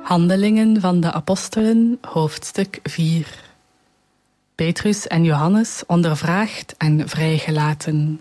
Handelingen van de Apostelen, hoofdstuk 4. Petrus en Johannes ondervraagd en vrijgelaten.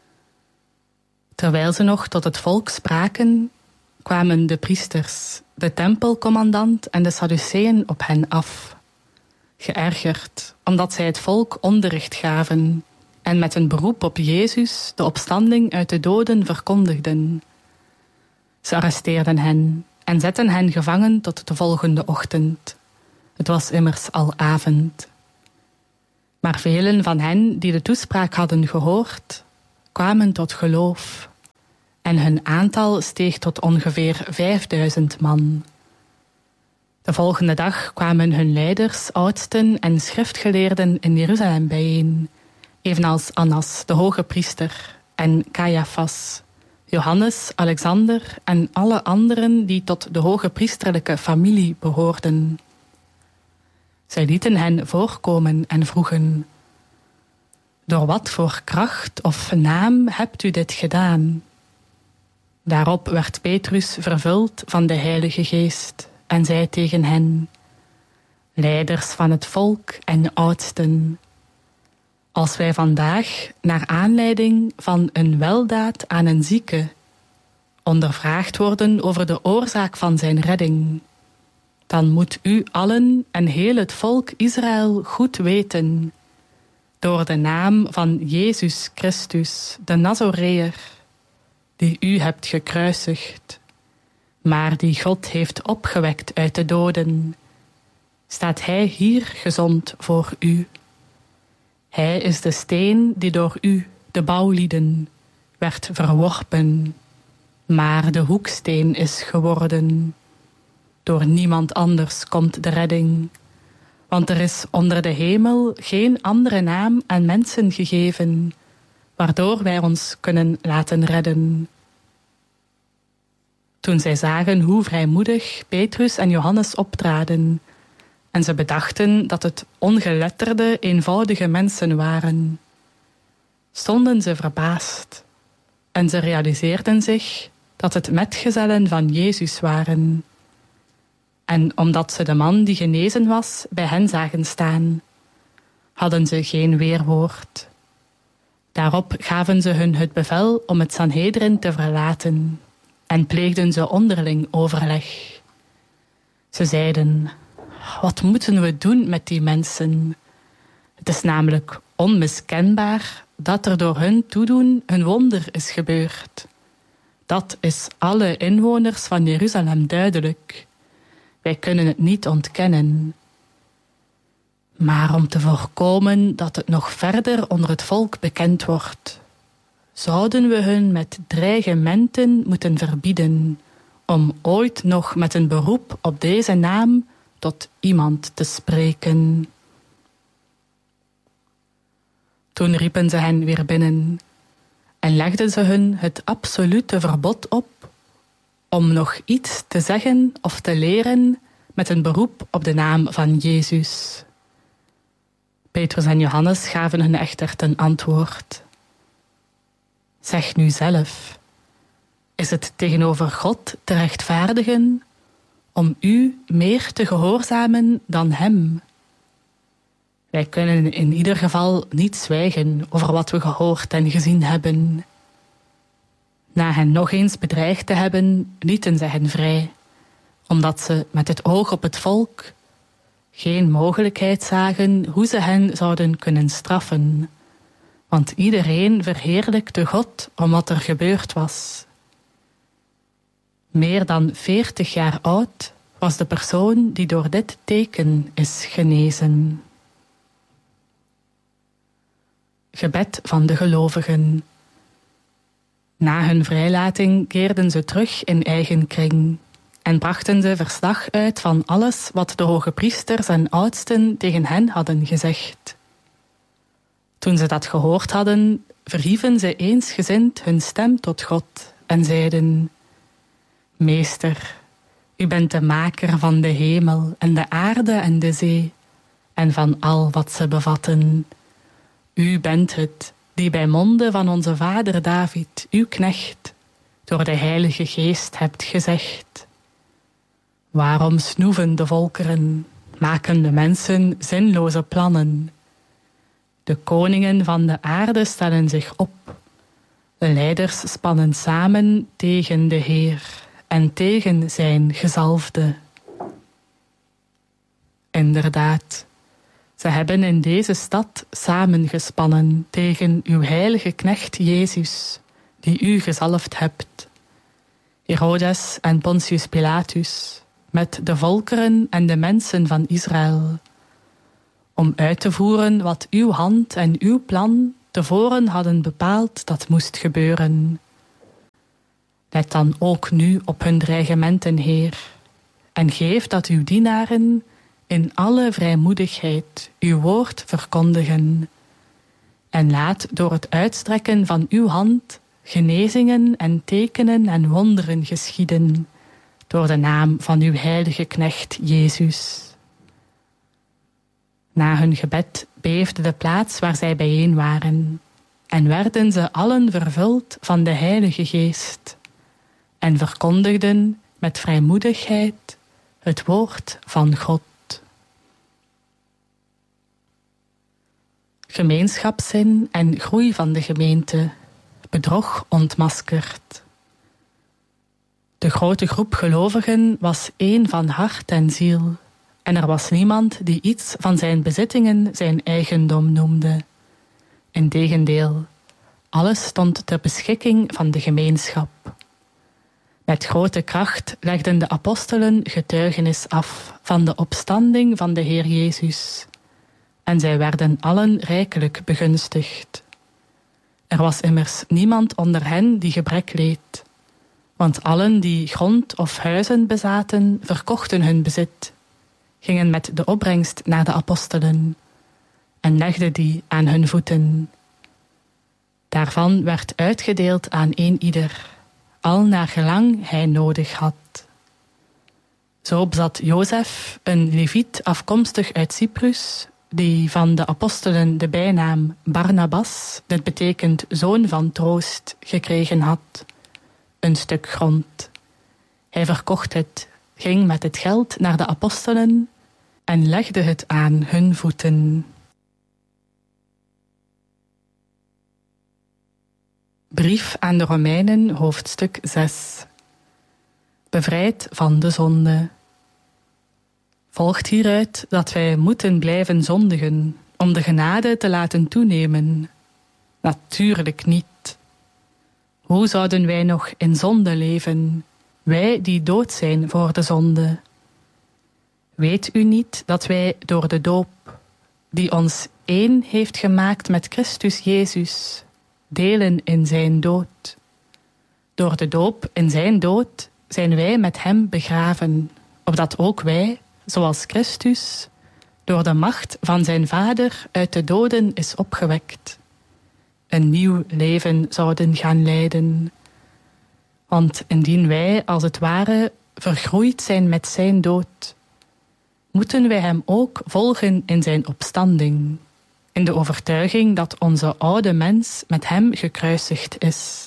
Terwijl ze nog tot het volk spraken, kwamen de priesters, de tempelcommandant en de Sadduceeën op hen af. Geërgerd, omdat zij het volk onderricht gaven en met een beroep op Jezus de opstanding uit de doden verkondigden. Ze arresteerden hen en zetten hen gevangen tot de volgende ochtend. Het was immers al avond. Maar velen van hen die de toespraak hadden gehoord, kwamen tot geloof. En hun aantal steeg tot ongeveer 5000 man. De volgende dag kwamen hun leiders, oudsten en schriftgeleerden in Jeruzalem bijeen, evenals Annas, de hoge priester, en Caiaphas, Johannes, Alexander en alle anderen die tot de hoge priesterlijke familie behoorden. Zij lieten hen voorkomen en vroegen: door wat voor kracht of naam hebt u dit gedaan? Daarop werd Petrus vervuld van de Heilige Geest en zei tegen hen: leiders van het volk en oudsten, als wij vandaag, naar aanleiding van een weldaad aan een zieke, ondervraagd worden over de oorzaak van zijn redding, dan moet u allen en heel het volk Israël goed weten, door de naam van Jezus Christus, de Nazoreër, die u hebt gekruisigd, maar die God heeft opgewekt uit de doden, staat hij hier gezond voor u. Hij is de steen die door u, de bouwlieden, werd verworpen, maar de hoeksteen is geworden. Door niemand anders komt de redding, want er is onder de hemel geen andere naam aan mensen gegeven, waardoor wij ons kunnen laten redden. Toen zij zagen hoe vrijmoedig Petrus en Johannes optraden, en ze bedachten dat het ongeletterde, eenvoudige mensen waren, stonden ze verbaasd en ze realiseerden zich dat het metgezellen van Jezus waren. En omdat ze de man die genezen was bij hen zagen staan, hadden ze geen weerwoord. Daarop gaven ze hun het bevel om het Sanhedrin te verlaten en pleegden ze onderling overleg. Ze zeiden: wat moeten we doen met die mensen? Het is namelijk onmiskenbaar dat er door hun toedoen een wonder is gebeurd. Dat is alle inwoners van Jeruzalem duidelijk. Wij kunnen het niet ontkennen. Maar om te voorkomen dat het nog verder onder het volk bekend wordt, zouden we hun met dreigementen moeten verbieden om ooit nog met een beroep op deze naam tot iemand te spreken. Toen riepen ze hen weer binnen en legden ze hun het absolute verbod op om nog iets te zeggen of te leren met een beroep op de naam van Jezus. Petrus en Johannes gaven hun echter ten antwoord: zeg nu zelf, is het tegenover God te rechtvaardigen om u meer te gehoorzamen dan hem? Wij kunnen in ieder geval niet zwijgen over wat we gehoord en gezien hebben. Na hen nog eens bedreigd te hebben, lieten zij hen vrij, omdat ze met het oog op het volk geen mogelijkheid zagen hoe ze hen zouden kunnen straffen, want iedereen verheerlijkte God om wat er gebeurd was. Meer dan 40 jaar oud was de persoon die door dit teken is genezen. Gebed van de gelovigen. Na hun vrijlating keerden ze terug in eigen kring en brachten ze verslag uit van alles wat de hoge priesters en oudsten tegen hen hadden gezegd. Toen ze dat gehoord hadden, verhieven ze eensgezind hun stem tot God en zeiden: Meester, u bent de maker van de hemel en de aarde en de zee en van al wat ze bevatten. U bent het die bij monden van onze vader David, uw knecht, door de Heilige Geest hebt gezegd: Waarom snoeven de volkeren, maken de mensen zinloze plannen? De koningen van de aarde stellen zich op. De leiders spannen samen tegen de Heer en tegen zijn gezalfde. Inderdaad, ze hebben in deze stad samengespannen tegen uw heilige knecht Jezus, die u gezalfd hebt. Herodes en Pontius Pilatus, met de volkeren en de mensen van Israël, om uit te voeren wat uw hand en uw plan tevoren hadden bepaald dat moest gebeuren. Let dan ook nu op hun dreigementen, Heer, en geef dat uw dienaren in alle vrijmoedigheid uw woord verkondigen. En laat door het uitstrekken van uw hand genezingen en tekenen en wonderen geschieden, door de naam van uw heilige knecht Jezus. Na hun gebed beefde de plaats waar zij bijeen waren, en werden ze allen vervuld van de Heilige Geest, en verkondigden met vrijmoedigheid het woord van God. Gemeenschapszin en groei van de gemeente, bedrog ontmaskerd. De grote groep gelovigen was één van hart en ziel, en er was niemand die iets van zijn bezittingen zijn eigendom noemde. Integendeel, alles stond ter beschikking van de gemeenschap. Met grote kracht legden de apostelen getuigenis af van de opstanding van de Heer Jezus, en zij werden allen rijkelijk begunstigd. Er was immers niemand onder hen die gebrek leed, want allen die grond of huizen bezaten, verkochten hun bezit, gingen met de opbrengst naar de apostelen en legden die aan hun voeten. Daarvan werd uitgedeeld aan eenieder, al naar gelang hij nodig had. Zo bezat Jozef, een leviet afkomstig uit Cyprus, die van de apostelen de bijnaam Barnabas, dat betekent zoon van troost, gekregen had, een stuk grond. Hij verkocht het, ging met het geld naar de apostelen en legde het aan hun voeten. Brief aan de Romeinen, hoofdstuk 6. Bevrijd van de zonde. Volgt hieruit dat wij moeten blijven zondigen om de genade te laten toenemen? Natuurlijk niet. Hoe zouden wij nog in zonde leven, wij die dood zijn voor de zonde? Weet u niet dat wij door de doop, die ons één heeft gemaakt met Christus Jezus, delen in zijn dood? Door de doop in zijn dood zijn wij met hem begraven, opdat ook wij, zoals Christus, door de macht van zijn Vader uit de doden is opgewekt, een nieuw leven zouden gaan leiden. Want indien wij, als het ware, vergroeid zijn met zijn dood, moeten wij hem ook volgen in zijn opstanding, in de overtuiging dat onze oude mens met hem gekruisigd is.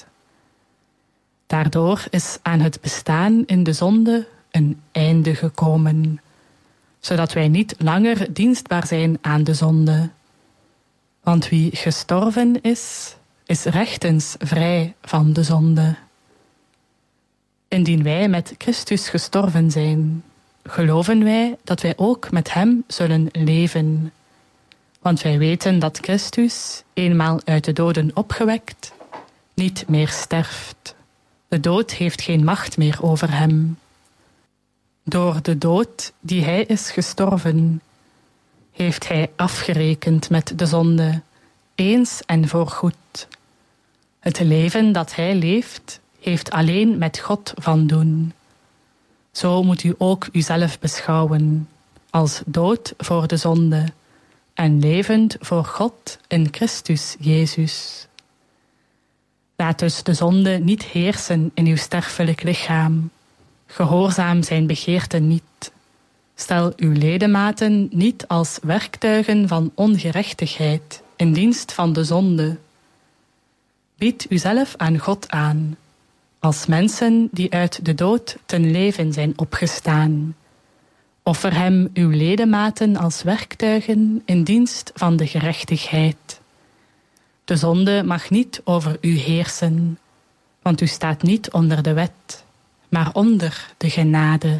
Daardoor is aan het bestaan in de zonde een einde gekomen, zodat wij niet langer dienstbaar zijn aan de zonde. Want wie gestorven is, is rechtens vrij van de zonde. Indien wij met Christus gestorven zijn, geloven wij dat wij ook met hem zullen leven. Want wij weten dat Christus, eenmaal uit de doden opgewekt, niet meer sterft. De dood heeft geen macht meer over hem. Door de dood die hij is gestorven, heeft hij afgerekend met de zonde, eens en voorgoed. Het leven dat hij leeft, heeft alleen met God van doen. Zo moet u ook uzelf beschouwen, als dood voor de zonde en levend voor God in Christus Jezus. Laat dus de zonde niet heersen in uw sterfelijk lichaam. Gehoorzaam zijn begeerten niet. Stel uw ledematen niet als werktuigen van ongerechtigheid in dienst van de zonde. Bied uzelf aan God aan, als mensen die uit de dood ten leven zijn opgestaan. Offer hem uw ledematen als werktuigen in dienst van de gerechtigheid. De zonde mag niet over u heersen, want u staat niet onder de wet, maar onder de genade.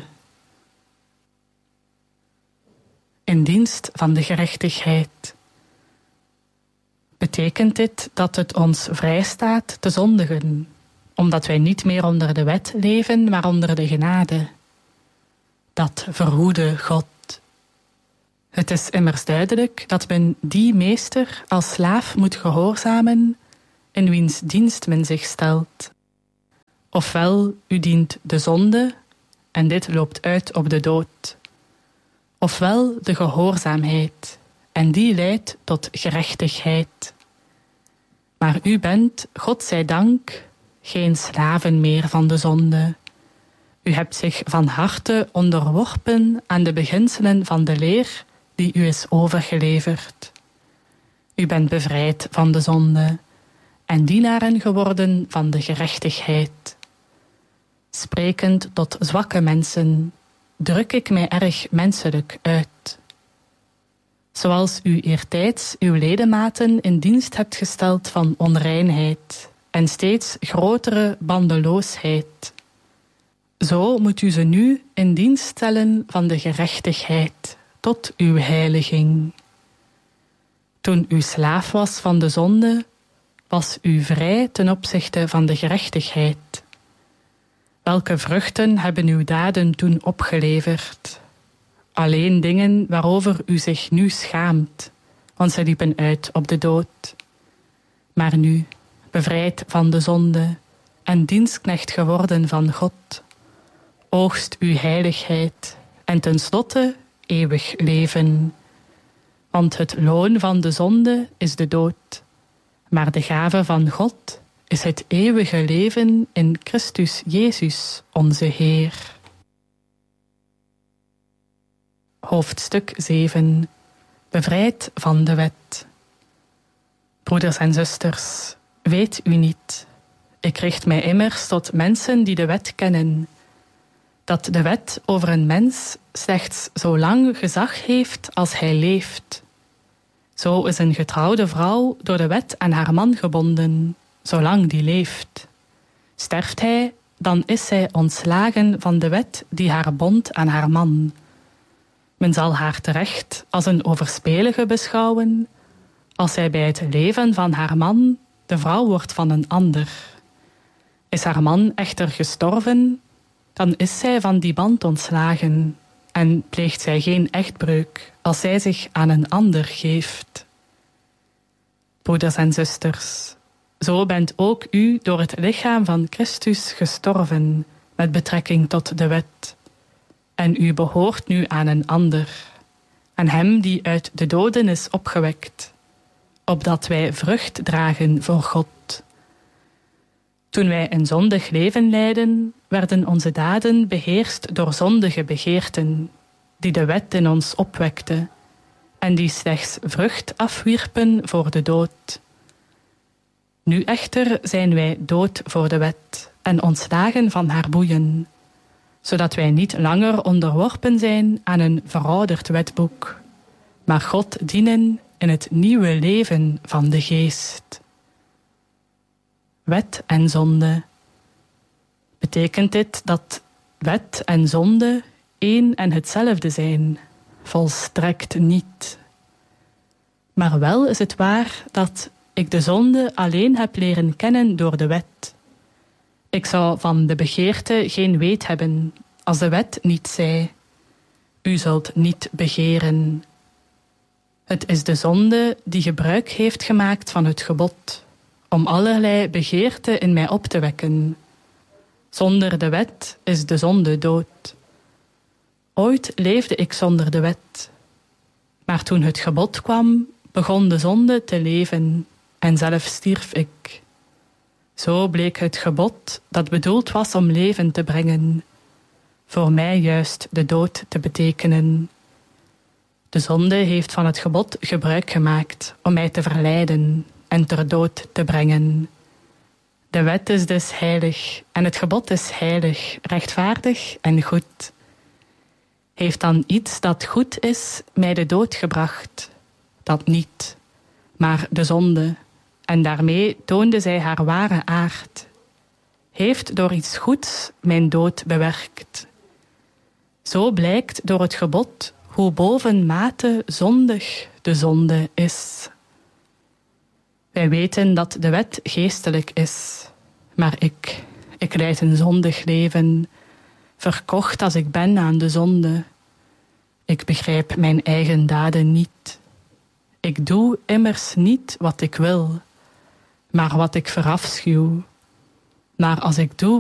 In dienst van de gerechtigheid. Betekent dit dat het ons vrijstaat te zondigen, omdat wij niet meer onder de wet leven, maar onder de genade? Dat verhoede God. Het is immers duidelijk dat men die meester als slaaf moet gehoorzamen, in wiens dienst men zich stelt. Ofwel, u dient de zonde, en dit loopt uit op de dood. Ofwel de gehoorzaamheid, en die leidt tot gerechtigheid. Maar u bent, God zij dank, geen slaven meer van de zonde. U hebt zich van harte onderworpen aan de beginselen van de leer die u is overgeleverd. U bent bevrijd van de zonde en dienaren geworden van de gerechtigheid. Sprekend tot zwakke mensen, druk ik mij erg menselijk uit. Zoals u eertijds uw ledematen in dienst hebt gesteld van onreinheid en steeds grotere bandeloosheid, zo moet u ze nu in dienst stellen van de gerechtigheid tot uw heiliging. Toen u slaaf was van de zonde, was u vrij ten opzichte van de gerechtigheid. Welke vruchten hebben uw daden toen opgeleverd? Alleen dingen waarover u zich nu schaamt, want ze liepen uit op de dood. Maar nu, bevrijd van de zonde en dienstknecht geworden van God, oogst uw heiligheid en tenslotte eeuwig leven. Want het loon van de zonde is de dood, maar de gave van God is het eeuwige leven in Christus Jezus, onze Heer. Hoofdstuk 7. Bevrijd van de wet. Broeders en zusters, weet u niet, ik richt mij immers tot mensen die de wet kennen, dat de wet over een mens slechts zo lang gezag heeft als hij leeft. Zo is een getrouwde vrouw door de wet aan haar man gebonden, zolang die leeft. Sterft hij, dan is zij ontslagen van de wet die haar bondt aan haar man. Men zal haar terecht als een overspelige beschouwen, als zij bij het leven van haar man de vrouw wordt van een ander. Is haar man echter gestorven, dan is zij van die band ontslagen en pleegt zij geen echtbreuk als zij zich aan een ander geeft. Broeders en zusters, zo bent ook u door het lichaam van Christus gestorven met betrekking tot de wet. En u behoort nu aan een ander, aan hem die uit de doden is opgewekt, opdat wij vrucht dragen voor God. Toen wij een zondig leven leidden, werden onze daden beheerst door zondige begeerten, die de wet in ons opwekte, en die slechts vrucht afwierpen voor de dood. Nu echter zijn wij dood voor de wet en ontslagen van haar boeien, zodat wij niet langer onderworpen zijn aan een verouderd wetboek, maar God dienen in het nieuwe leven van de geest. Wet en zonde. Betekent dit dat wet en zonde één en hetzelfde zijn? Volstrekt niet. Maar wel is het waar dat ik de zonde alleen heb leren kennen door de wet. Ik zou van de begeerte geen weet hebben, als de wet niet zei: u zult niet begeren. Het is de zonde die gebruik heeft gemaakt van het gebod, om allerlei begeerte in mij op te wekken. Zonder de wet is de zonde dood. Ooit leefde ik zonder de wet. Maar toen het gebod kwam, begon de zonde te leven en zelf stierf ik. Zo bleek het gebod, dat bedoeld was om leven te brengen, voor mij juist de dood te betekenen. De zonde heeft van het gebod gebruik gemaakt om mij te verleiden en ter dood te brengen. De wet is dus heilig en het gebod is heilig, rechtvaardig en goed. Heeft dan iets dat goed is mij de dood gebracht? Dat niet, maar de zonde. En daarmee toonde zij haar ware aard. Heeft door iets goeds mijn dood bewerkt. Zo blijkt door het gebod hoe boven mate zondig de zonde is. Wij weten dat de wet geestelijk is, maar ik leid een zondig leven, verkocht als ik ben aan de zonde. Ik begrijp mijn eigen daden niet. Ik doe immers niet wat ik wil, maar wat ik verafschuw. Maar als ik doe